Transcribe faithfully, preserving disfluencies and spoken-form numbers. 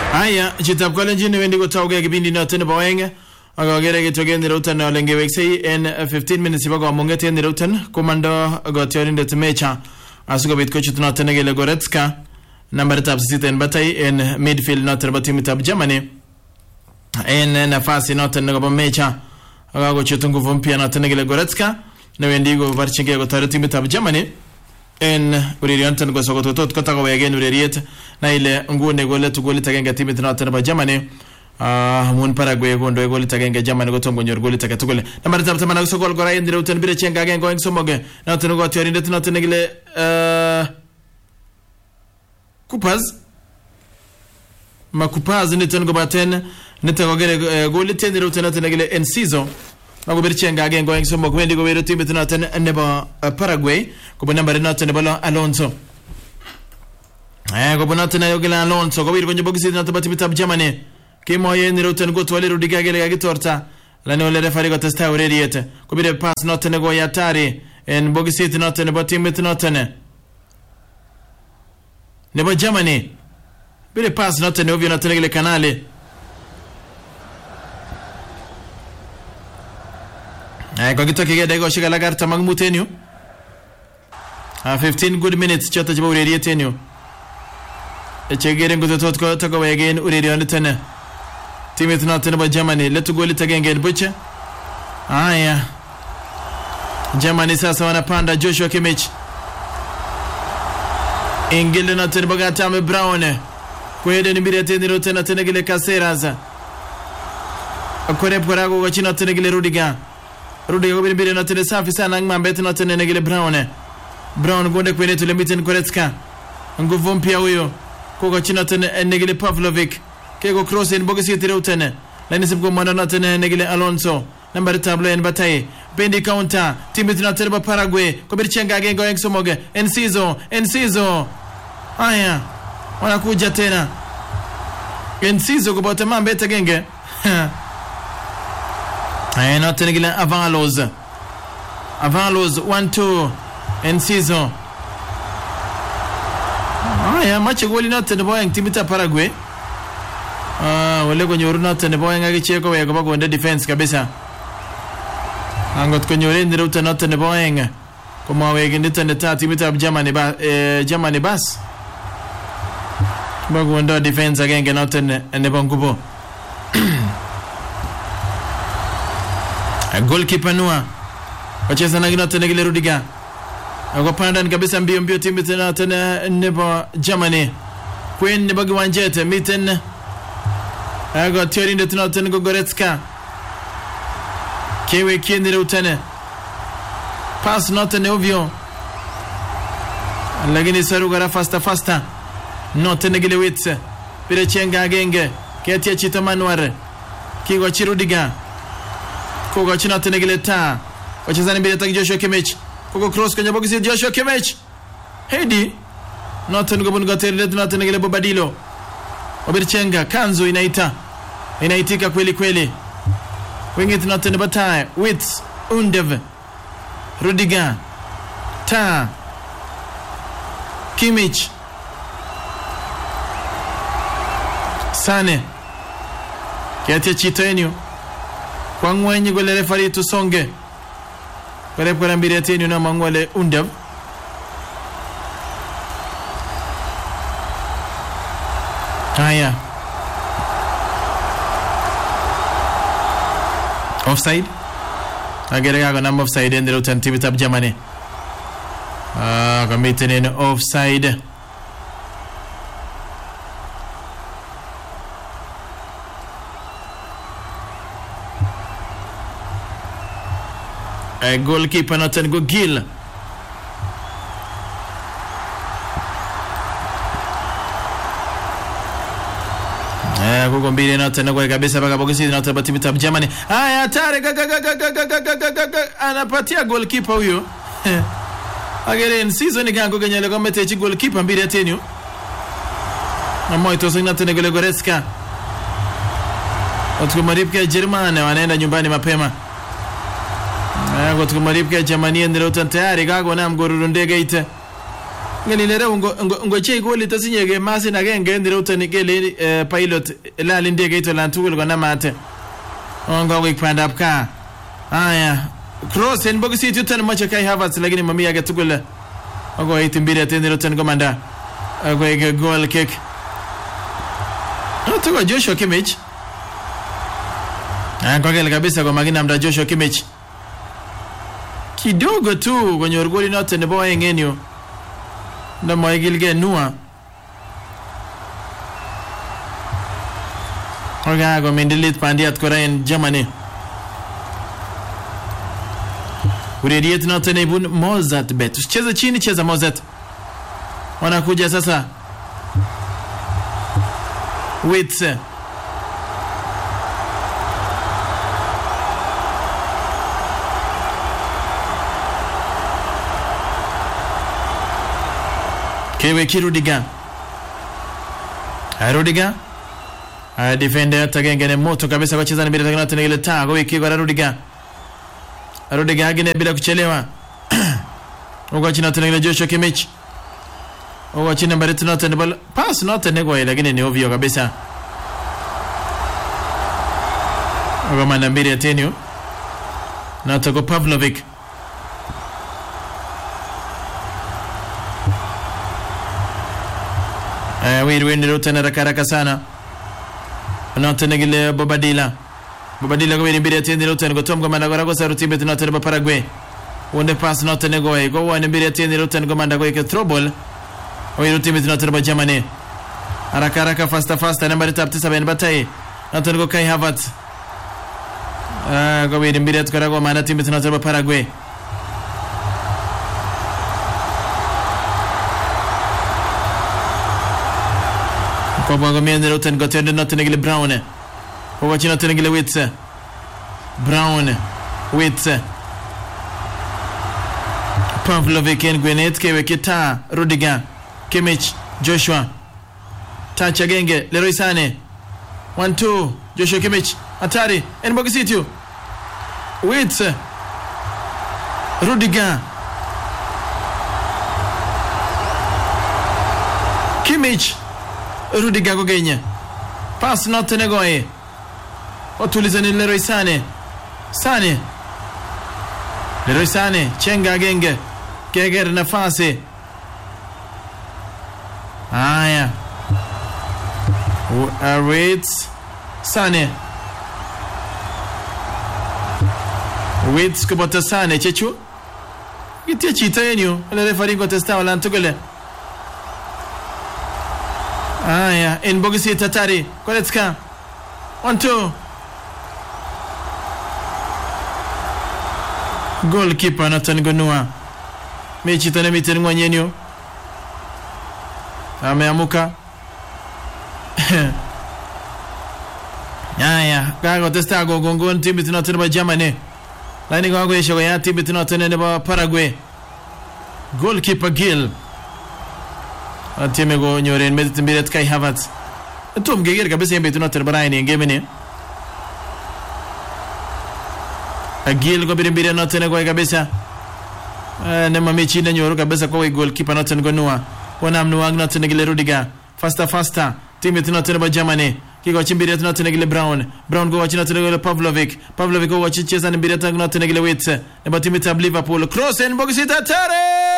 Haya, chitab kolenjin wendi kotauge kipindi noton nebo oeng akagere kitogen Reuton ole ngeweksei en fifteen minutes ibo komunget en Reuton komando gotiorindet Mecha asikobit kochut noton nekele Goretzka nambaritab sisit en batai en midfield noton nebo timitab Germany en nafasi noton nebo Mecha akakochut nguvu mpya noton nekele Goretzka newendi kobarchingei kotoret timitab Germany en urerionoton kosokototot kotakowegen ureriet na ile ngune golet golit agenge timit noton nebo Germany ah mun Paraguay kondo golit agenge Germany kotom konyor golit age tugul nambaritab taman ak sogol kora en Reuton bire chenga agenge oeng somok noton ko tiorindet noton nekile eh Kupaz Makupaz niton gobaten nito kogere golit en Reuton noton nekile Enciso Mago birchenga agenge oeng somok wendi kobero timit noton nebo Paraguay kubona nambari noton nebo Alonso eh kubona noton yogela Alonso kobir konyo bokisi noton bo timitab Germany kemoye ni Reuton gotwale rudiga gele gagitorta lani ole refari gotesta ureriet kubire pass noton go yatari en bokisi noton nebo timit noton nebo Germany bire pass noton ovyo noton gele kanale eh kogitoke gede go shigala garta magmutenyu ah fifteen good minutes chota chebo ureriet enyu echegere ngotot ko to go wegen urerioniten timit noton nebo Germany letu golit agenge buche haya Germany sasa wanapanda Joshua Kimmich ingile noton bogata me Brown kwede ni birete ni Reuton noton gele Caceres akore porago gochi noton gele Rudiger Rudiger go bire noton safi sana ngmambet noton gele Brown Brown gonde kwene tule miten Goretzka nguvu mpya huyo kogo china noton gele Pavlovic kego cross in bogisi Reuton lani sibgo manda noton negile Alonso number tablo en bataye bendi counter timit noton ba Paraguay ko birchenga agenge oeng somoge Enciso Enciso haya wanakuja tena Enciso ko bota mambeta genge haya noton negile Avalos Avalos one two Enciso haya machi goli noton bo en timita Paraguay ah wale konyoru noton bo en agicheko wego ba gonde defense kabisa angot konyore ndi Reuton noton bo en koma wege nditende ta timita Germany ba eh, Germany bas ba gonde defense agenge noton nebo ngubo goalkeeper Noah wacheza na noton gile Rudiger agopanda kabisa mbio mbio timu tena tena nebo Germany kwen nebo gwanjete miten ago tiorinde tena tena Goretzka kewe kiende Reuton pass noten ovyo lakini sarugara fasta fasta noten gile Wits bire chenga agenge ketia chito Manuare kigo Chirudiga kogo china tena gile ta wachezani mbele taki Joshua Kimmich kogo cross kwenye box Joshua Kimmich Hedi noten gobun gatere noten gele Bobadilo Obirchenga kanzu inaita inaitika kweli kweli wengine noten bataye Wits Undev Rudiger ta Kimmich Sane kiatia chito enyu kwa ngwenye gole refari tusonge Kare kwa mbiri tenu na mangwale Undev haya offside agerega kwa namba offside en Reuton timitab Germany ah kamiten en offside a goalkeeper noton go Gil eh gogo mbili noton kwa kabisa baka bogisi noton ba timitab Germany haya tare anapatia goalkeeper huyo ageren season gango genyele gomete chi goalkeeper mbili atenyo na moito sina tena gole Goretzka watu maripke Germany wanaenda nyumbani mapema Ago tukumaripke Germany en Reuton tayari gago na mgoruru ndege ite ngelilere ngo ngo che goli tasinye ke masin agenge ndire utani kele pilot la lindege ito la tugul gona mate ongo wik panda apka aya cross en bogi sit utan macha kai Havertz lakini mami yake tugul ogo itimbiri atendire utan komanda ogo ege goal kick tuko Joshua Kimmich ah kwa kile kabisa kwa magina mda Joshua Kimmich kidogo tu kwenye urgoli note ne boy ngenyo na maigilge nua oga go mendelit pandiat korean Germany urediet note ne bun Mozart bet cheza chini cheza Mozart wanakuja sasa Witze Kewe Kirudiga Rudiga defender tagengene moto kabisa kwa cheza bila tagena tena ile taa kwa wiki kwa Rudiga Rudiga agine bila kuchelewa uko chini tena ile Joshua Kimmich uko chini mbele tena tena ball pass not tena kwa ile lakini ni ovyo kabisa uko mana mbili tena na tako Pavlovic eh wewe wewe tena rakaraka sana na tena gile Bobadilla Bobadilla kwa ile mbili tena tena kwa Tom kama ngora kwa saruti betu na tena Paraguay wonde pass na tena go go wane mbili tena tena kwa manda kwa throw ball wewe timu tena tena Germany haraka haraka fasta fasta nambari tisa ben batai na tena kwa Kai Havertz ah kwa ile mbili tena kwa manda timu tena tena Paraguay kwa bongo miende roten gotende noten gile Brown kwa wachina tena gile Witze Brown Witze Pavlovic en Gwenet kewe kita Rudiger Kimmich Joshua Tacha genge Leroy Sane one two Joshua Kimmich Atari en Bogisitu Witze Rudiger Kimmich Rudiger gogenya pass not negoe otulizani Leroy Sane Sane Leroy Sane chenga genge keger nafasi haya Witz Sane Witz kubota Sane chechu kitia chita yenyu le referee ko testa wala ntugele aya en bogisi tatari Koletska one two goalkeeper Nathan Gonua mechi tena miteni ngwanyenyo ameamuka aya gago testa go gongon timu tena tena Germany lani gago yesho ya timu tena tena ne Paraguay goalkeeper Gil atime go nyoren medit mbiret Kai Havertz tom geger kabisa yembe tunater baraini ngemene agil go bimbire no tene go kabisa ne mamichi na nyoro kabisa kwa goalkeeper no tene go noa wana mnu wagna tene gile Rudiger faster faster timu tena tene ba Germany kiko chimbire tena tene gile Brown Brown go wachina tene gile Pavlovic Pavlovic go wachicheza ne mbire tena tene gile Witze ne ba timu ta Liverpool cross en bogisi tatare